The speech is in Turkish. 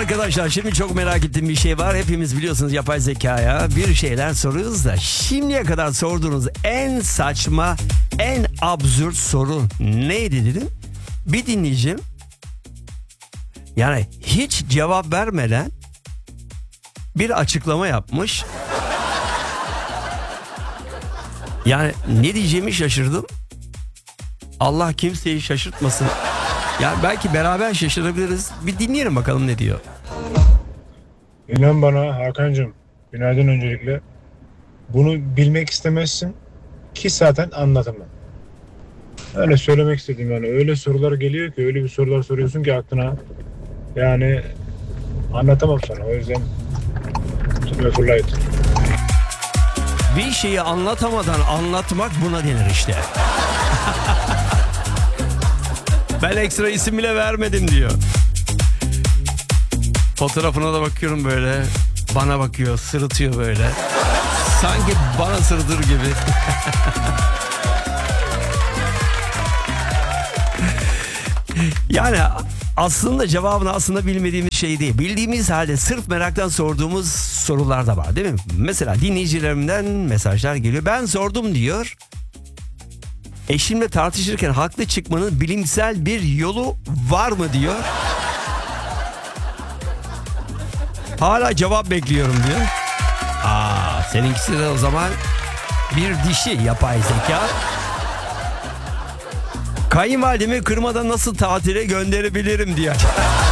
Arkadaşlar şimdi çok merak ettiğim bir şey var. Hepimiz biliyorsunuz yapay zekaya bir şeyler soruyoruz da şimdiye kadar sorduğunuz en saçma, en absürt soru neydi dedim. Bir dinleyicim yani hiç cevap vermeden bir açıklama yapmış. Yani ne diyeceğimi şaşırdım. Allah kimseyi şaşırtmasın. Ya belki beraber şaşırabiliriz. Bir dinleyelim bakalım ne diyor. İnan bana Hakan'cığım, günaydın öncelikle. Bunu bilmek istemezsin ki zaten anlatamam. Öyle söylemek istedim yani. Öyle sorular geliyor ki, öyle bir sorular soruyorsun ki aklına. Yani anlatamam sana. O yüzden fırlayın. Bir şeyi anlatamadan anlatmak buna denir işte. Ben ekstra isim bile vermedim diyor. Fotoğrafına da bakıyorum böyle. Bana bakıyor, sırıtıyor böyle. Sanki bana sırıtır gibi. Yani aslında cevabını aslında bilmediğimiz şey değil. Bildiğimiz halde sırf meraktan sorduğumuz sorular da var değil mi? Mesela dinleyicilerimden mesajlar geliyor. Ben sordum diyor. Eşimle tartışırken haklı çıkmanın bilimsel bir yolu var mı diyor. Hala cevap bekliyorum diyor. Seninkisi de o zaman bir dişi yapay zeka. Kayınvalidemi kırmadan nasıl tatile gönderebilirim diyor.